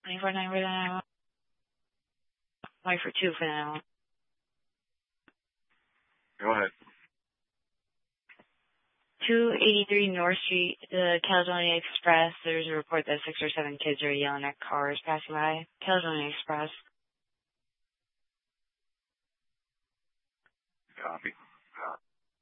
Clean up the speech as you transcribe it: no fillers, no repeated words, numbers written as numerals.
24/9 for now. Wait for 2 for now. Go ahead. 283 North Street, the Caledonia Express. There's a report that 6 or 7 kids are yelling at cars passing by. Caledonia Express. Copy.